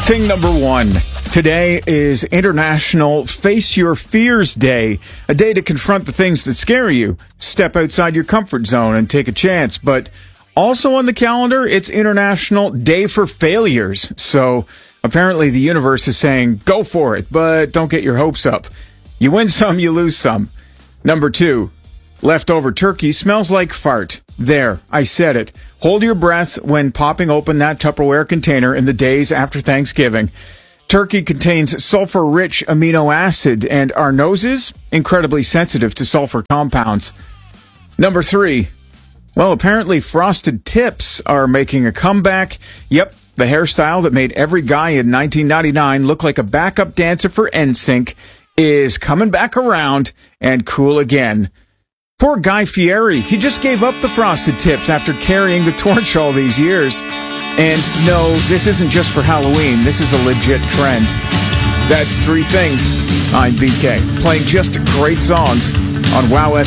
Thing number one. Today is International Face Your Fears Day, a day to confront the things that scare you, step outside your comfort zone and take a chance. But also on the calendar, it's International Day for Failures. So apparently the universe is saying, go for it, but don't get your hopes up. You win some, you lose some. Number two, leftover turkey smells like fart. There, I said it. Hold your breath when popping open that Tupperware container in the days after Thanksgiving. Turkey contains sulfur-rich amino acid, and our noses, incredibly sensitive to sulfur compounds. Number three, well, apparently frosted tips are making a comeback. Yep, the hairstyle that made every guy in 1999 look like a backup dancer for NSYNC is coming back around and cool again. Poor Guy Fieri, he just gave up the frosted tips after carrying the torch all these years. And no, this isn't just for Halloween, this is a legit trend. That's Three Things. I'm BK, playing just great songs on WOW FM.